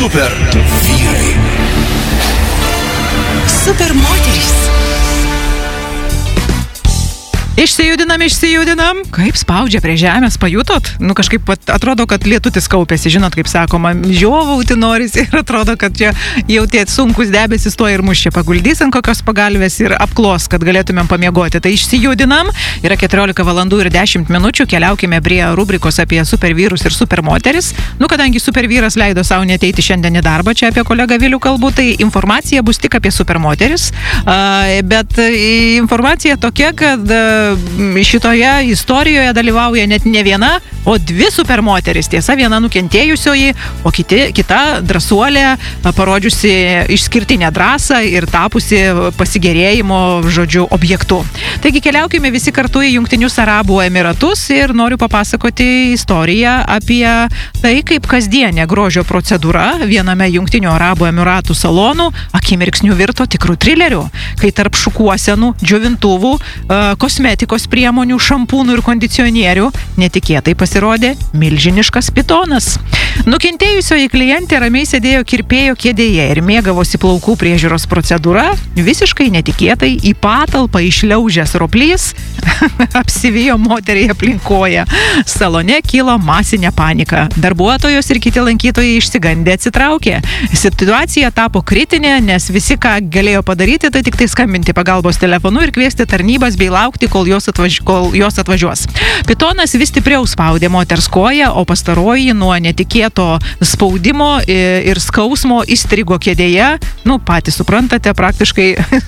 Super vyrai. Super moterys. Išsijudinam. Kaip spaudžia prie žemės, pajutot? Kažkaip atrodo, kad lietutis kaupėsi, žinot, kaip sakoma, žiovauti norisi ir atrodo, kad čia jau tie sunkus debesis to ir mus čia paguldys ant kokios pagalvės ir apklos, kad galėtumėm pamiegoti. Tai išsijudinam, yra 14 valandų ir 10 minučių, keliaukime prie rubrikos apie super vyrus ir super moteris. Kadangi super vyras leido savo neteiti šiandien į darbą, čia apie kolegą Vilių kalbu, tai informacija bus tik apie super moteris, bet informacija tokia, kad šitoje istorijoje dalyvauja net ne viena, o dvi super moteris. Tiesa, viena nukentėjusioji, o kita drąsuolė, parodžiusi išskirtinę drąsą ir tapusi pasigėrėjimo, žodžiu, objektu. Taigi keliaukime visi kartu į Jungtinius Arabų Emiratus ir noriu papasakoti istoriją apie tai, kaip kasdienė grožio procedūra viename Jungtinių Arabų Emiratų salonų akimirksniu virto tikrų trilerių, kai tarp šukuosenų, džiovintuvų, kosmetikos priemonių, šampūnų ir kondicionierių netikėtai pasirodė milžiniškas pitonas. Nukentėjusioji klientė ramiai sėdėjo kirpėjo kėdėje ir mėgavosi plaukų priežiūros procedūra. Visiškai netikėtai į patalpą išliaužęs roplys apsivijo moteriai aplinkoje. Salone kilo masinė panika. Darbuotojos ir kiti lankytojai išsigandę atsitraukė. Situacija tapo kritinė, nes visi, ką galėjo padaryti, tai tik tai skambinti pagalbos telefonu ir kviesti tarnybas bei laukti, kol jos atvažiuos. Pitonas vis stipriau spaudė moters koją, o pastaroji nuo netikėto spaudimo ir skausmo įstrigo kėdėje. Patys suprantate, praktiškai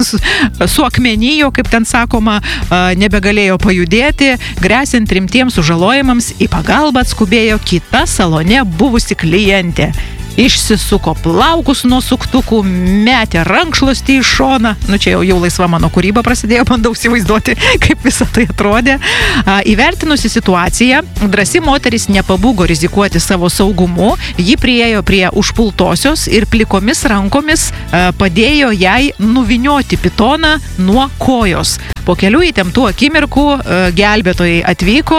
suakmenijo, kaip ten sakoma, nebegalėjo pajudėti, gresiant rimtiems sužalojimams, į pagalbą atskubėjo kita salone buvusi klientė. Išsisuko plaukus nuo suktukų, metė rankšluostį į šoną. Čia jau laisva mano kūryba prasidėjo, bandau įsivaizduoti, kaip visą tai atrodė. Įvertinusi situaciją, drąsi moteris nepabūgo rizikuoti savo saugumu. Ji priėjo prie užpultosios ir plikomis rankomis padėjo jai nuvynioti pitoną nuo kojos. Po kelių įtemptų akimirkų gelbėtojai atvyko,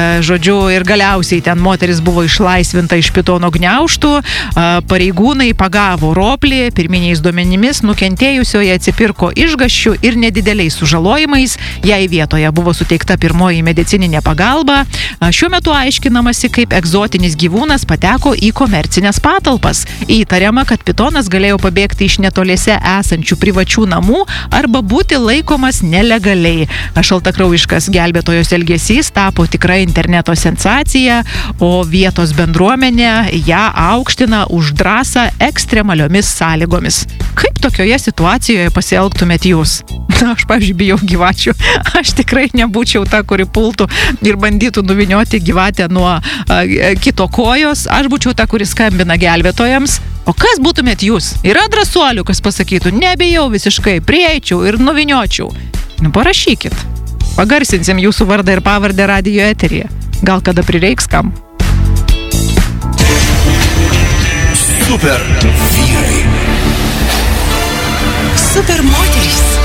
ir galiausiai ten moteris buvo išlaisvinta iš pitono gniaužtų. Pareigūnai pagavo roplį, pirminiais duomenimis nukentėjusioje atsipirko išgąsčių ir nedideliais sužalojimais. Jai vietoje buvo suteikta pirmoji medicininė pagalba. Šiuo metu aiškinamasi, kaip egzotinis gyvūnas pateko į komercinės patalpas. Įtariama, kad pitonas galėjo pabėgti iš netoliese esančių privačių namų arba būti laikomas nelegaliai. Šaltakraujiškas gelbėtojos elgesys tapo tikra interneto sensacija, o vietos bendruomenė ją aukština už drąsą ekstremaliomis sąlygomis. Kaip tokioje situacijoje pasielgtumėt jūs? Aš, pavyzdžiui, bijau gyvačių. Aš tikrai nebūčiau ta, kuri pultų ir bandytų nuvynioti gyvatę nuo kito kojos. Aš būčiau ta, kuri skambina gelbėtojams. O kas būtumėt jūs? Yra drąsuolių, kas pasakytų, nebijau visiškai, prieičiau ir nuviniočiau. Parašykit. Pagarsinsim jūsų vardą ir pavardę radijo eteryje. Gal kada prireiks kam? Super vyrai. Super moterys.